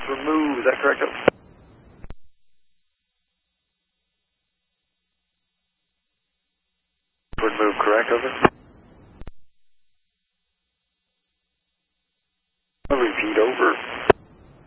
southward move, is that correct? Southward move, correct, over? I'll repeat, over.